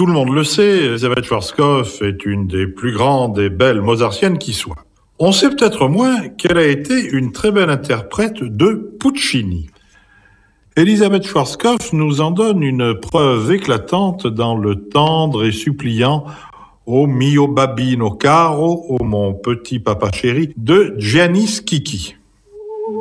Tout le monde le sait, Elisabeth Schwarzkopf est une des plus grandes et belles mozartiennes qui soit. On sait peut-être moins qu'elle a été une très belle interprète de Puccini. Elisabeth Schwarzkopf nous en donne une preuve éclatante dans le tendre et suppliant « O mio babino caro, ô mon petit papa chéri » de Gianni Schicchi.